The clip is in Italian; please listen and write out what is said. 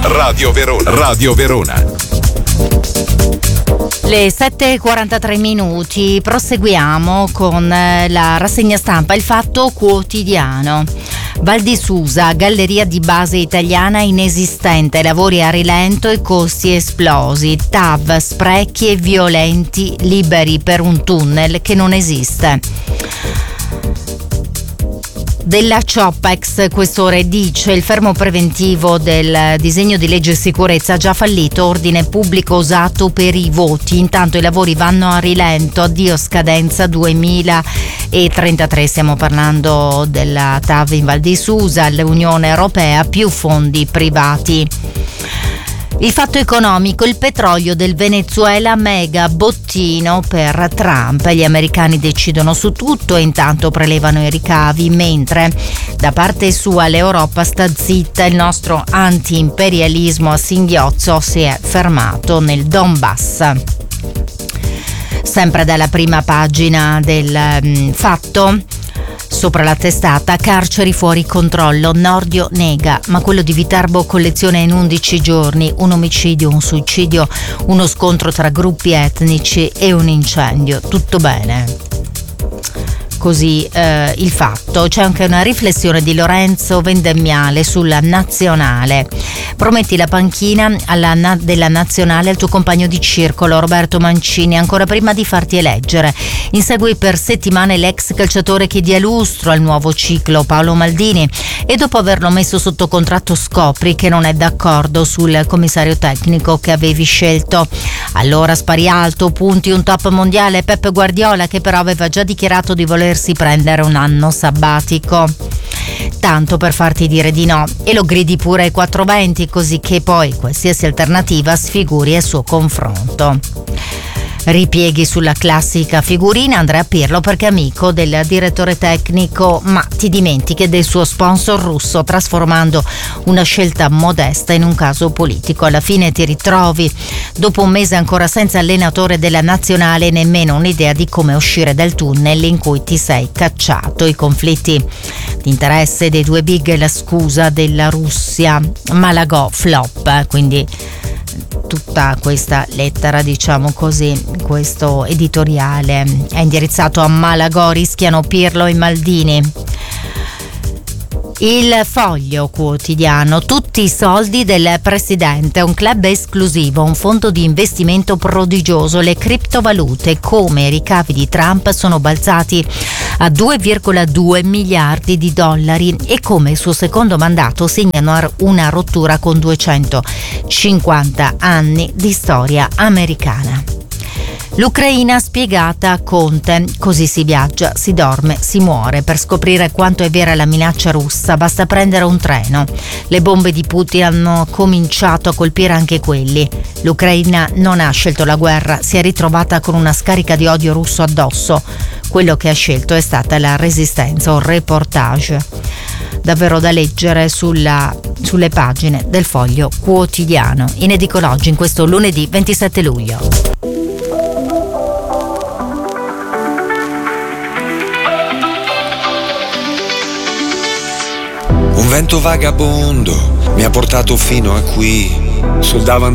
Radio Verona. Radio Verona. Le 7:43 minuti, proseguiamo con la rassegna stampa Il Fatto Quotidiano. Val di Susa, galleria di base italiana inesistente, lavori a rilento e costi esplosi, TAV, sprechi e violenti liberi per un tunnel che non esiste. Della Ciopex, quest'ore dice: il fermo preventivo del disegno di legge sicurezza ha già fallito, ordine pubblico usato per i voti, intanto i lavori vanno a rilento, addio scadenza 2033, stiamo parlando della TAV in Val di Susa, l'Unione Europea più fondi privati. Il Fatto Economico, il petrolio del Venezuela mega bottino per Trump, gli americani decidono su tutto e intanto prelevano i ricavi, mentre da parte sua l'Europa sta zitta, il nostro anti-imperialismo a singhiozzo si è fermato nel Donbass. Sempre dalla prima pagina del Fatto, sopra la testata, carceri fuori controllo, Nordio nega, ma quello di Viterbo colleziona in 11 giorni, un omicidio, un suicidio, uno scontro tra gruppi etnici e un incendio, tutto bene. Così il Fatto. C'è anche una riflessione di Lorenzo Vendemmiale sulla nazionale. Prometti la panchina della nazionale al tuo compagno di circolo Roberto Mancini ancora prima di farti eleggere. Insegui per settimane l'ex calciatore che dia lustro al nuovo ciclo Paolo Maldini e dopo averlo messo sotto contratto scopri che non è d'accordo sul commissario tecnico che avevi scelto. Allora spari alto, punti un top mondiale Pep Guardiola, che però aveva già dichiarato di volersi prendere un anno sabbatico, tanto per farti dire di no, e lo gridi pure ai 420, così che poi qualsiasi alternativa sfiguri il suo confronto. Ripieghi sulla classica figurina Andrea Pirlo perché è amico del direttore tecnico, ma ti dimentichi del suo sponsor russo, trasformando una scelta modesta in un caso politico. Alla fine ti ritrovi dopo un mese ancora senza allenatore della nazionale e nemmeno un'idea di come uscire dal tunnel in cui ti sei cacciato. I conflitti di interesse dei due big e la scusa della Russia, Malagò flop, quindi tutta questa lettera, diciamo così, questo editoriale è indirizzato a Malagò, rischiano Pirlo e Maldini. Il Foglio Quotidiano, tutti i soldi del presidente, un club esclusivo, un fondo di investimento prodigioso, le criptovalute, come i ricavi di Trump sono balzati a 2,2 miliardi di dollari e come il suo secondo mandato segnano una rottura con 250 anni di storia americana. L'Ucraina spiegata a Conte, così si viaggia, si dorme, si muore. Per scoprire quanto è vera la minaccia russa basta prendere un treno. Le bombe di Putin hanno cominciato a colpire anche quelli. L'Ucraina non ha scelto la guerra, si è ritrovata con una scarica di odio russo addosso. Quello che ha scelto è stata la resistenza, un reportage davvero da leggere sulle pagine del Foglio Quotidiano, in edicola oggi in questo lunedì 27 luglio. Un vento vagabondo mi ha portato fino a qui, sul davanti